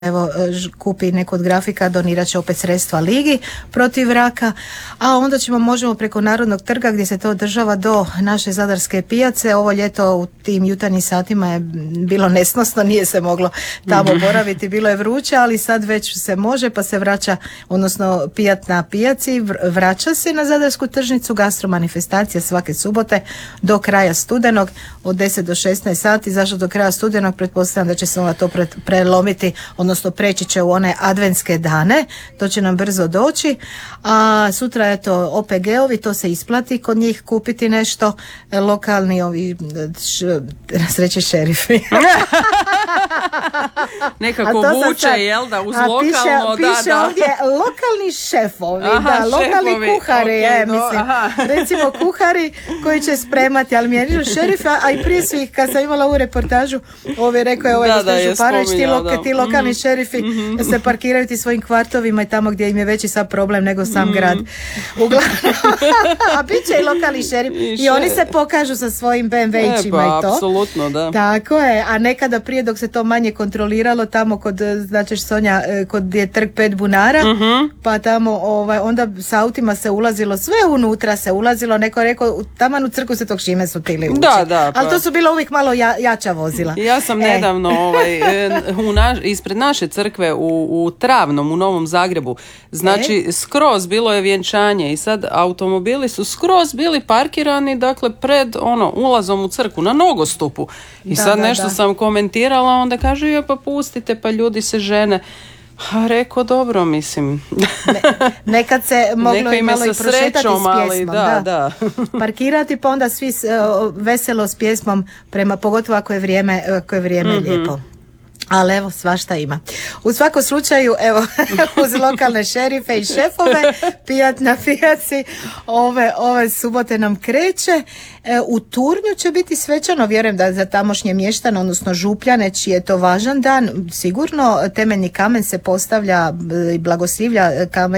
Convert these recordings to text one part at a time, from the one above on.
evo kupi neko od grafika, donirat će opet sredstva Ligi protiv raka, a onda možemo preko Narodnog trga gdje se to održava do naše zadarske pijace. Ovo ljeto u tim jutarnjim satima je bilo nesnosno, nije se moglo tamo boraviti, bilo je vruće, ali sad već se može, pa se vraća, odnosno pijat na pijaci, vraća se na zadarsku tržnicu, gastromanifestacija svake subote do kraja studenog od 10 do 16 sati. Zašto do kraja studenog? Pretpostavljam da će se onda to prelomiti, odnosno preći će u one adventske dane, to će nam brzo doći, a sutra je to OPG-ovi, to se isplati kod njih kupiti nešto, lokalni ovi sreće šerifi. Nekako vuče, jel da, uz lokalno, piše ovdje lokalni šefovi, lokalni kuhari, recimo kuhari koji će spremati, ali mi je šerif, a i prije svih, kad sam imala ovu reportažu, rekao je gospodin Županović, ti lokalni šerifi se parkiraju ti svojim kvartovima i tamo gdje im je veći sad problem nego sam grad. Uglavnom, a bit će i lokalni šerif i oni se pokažu sa svojim BMW-ićima i to. Apsolutno, da. Tako je, a nekada prije dok se to manje kontroliralo tamo kod, znači Sonja, kod je trg 5 bunara, pa tamo onda s autima se ulazilo, sve unutra se ulazilo, neko rekao, taman u crku se tog Šime Sutili uči. Da, ali to su bilo uvijek malo jača vozila. Ja sam nedavno ispred naše crkve u Travnom, u Novom Zagrebu, znači skroz bilo je vjenčanje i sad automobili su skroz bili parkirani, dakle pred ulazom u crkvu na nogostupu i sad nešto sam komentirala, onda kaže pa pustite, pa ljudi se žene. A rekao, dobro, mislim. Nekad se moglo i malo i prošetati s pjesmom. Da. Parkirati, pa onda svi veselo s pjesmom, pogotovo ako je vrijeme lijepo. Ali evo, svašta ima. U svakom slučaju, evo, uz lokalne šerife i šefove, pijat na pijaci, ove subote nam kreće. U Turnju će biti svečano, vjerujem da za tamošnje mještane, odnosno Župljane, čiji je to važan dan. Sigurno temeljni kamen se postavlja i blagoslivlja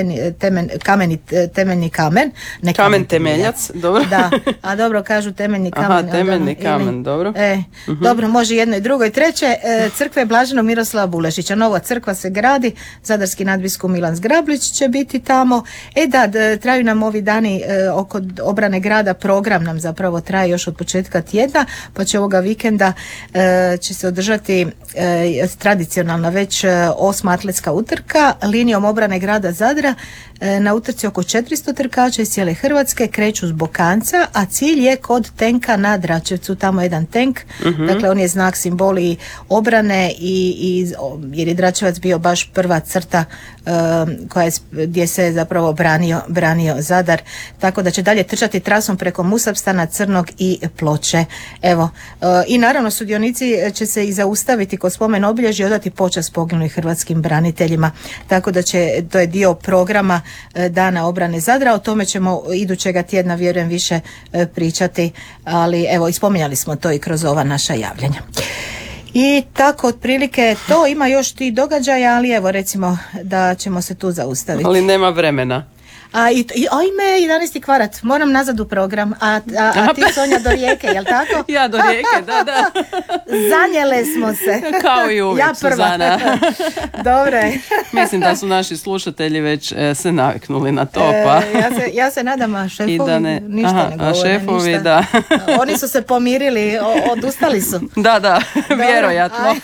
temeljni kamen. Kamen temeljac, dobro. Da, a dobro kažu temeljni kamen. Aha, temeljni kamen, dobro. Dobro, može jedno i drugo i treće. Crkve Blaženog Miroslava Bulešića. Nova crkva se gradi, zadarski nadbiskup Milan Zgrablić će biti tamo. Traju nam ovi dani oko obrane grada, program nam zapravo traje još od početka tjedna, pa će ovoga vikenda će se održati tradicionalna već 8. atletska utrka linijom obrane grada Zadra. Na utrci oko 400 trkača iz cijele Hrvatske kreću s Bokanca, a cilj je kod tenka na Dračevcu, tamo je jedan tenk, dakle on je znak, simboli obrane jer je Dračevac bio baš prva crta gdje se zapravo branio Zadar, tako da će dalje trčati trasom preko Musapstana, Crnog i Ploče. Evo, i naravno sudionici će se i zaustaviti kod spomen obilježja i odati počast poginulim hrvatskim braniteljima, tako da to je dio programa Dana obrane Zadra. O tome ćemo idućega tjedna, vjerujem, više pričati, ali evo, ispominjali smo to i kroz ova naša javljanja. I tako otprilike to, ima još ti događaja, ali evo recimo da ćemo se tu zaustaviti. Ali nema vremena. Ajme, 11. kvart, moram nazad u program, a ti Sonja do Rijeke, jel tako? Ja do Rijeke, da. Zanjele smo se. Kao i uvijek, ja Suzana. Dobre. Mislim da su naši slušatelji već se naviknuli na to, pa. Ja se nadam, a šefovi ništa ne govore. A šefovi, ništa. Da. Oni su se pomirili, odustali su. Da, vjerojatno.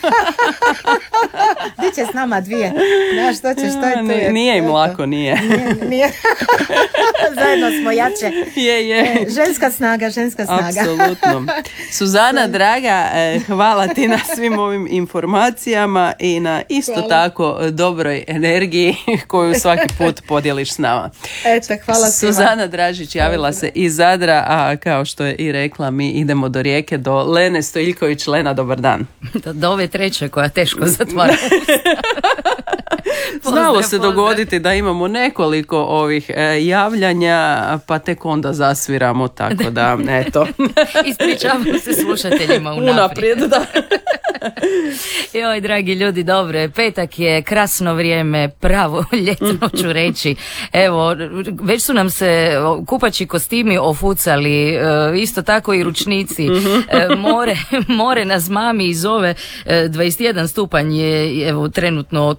Di će s nama dvije? Znaš, što je tu? Nije im lako, nije. Zajedno smo jače. Je. Ženska snaga. Apsolutno. Suzana, draga, hvala ti na svim ovim informacijama i na isto tako dobroj energiji koju svaki put podijeliš s nama. Hvala svima. Suzana Dražić javila se iz Zadra, a kao što je i rekla, mi idemo do Rijeke, do Lene Stojiljković. Lena, dobar dan. Do ove treće koja teško zatvara. Znalo se dogoditi da imamo nekoliko ovih javljanja, pa tek onda zasviramo, tako da, eto. Ispričavam se slušateljima unaprijed. Da. Joj, dragi ljudi, dobro je, petak je, krasno vrijeme, pravo ljetno ću reći. Evo, već su nam se kupaći kostimi ofucali, isto tako i ručnici. More nas mami i zove, 21 stupanj je evo trenutno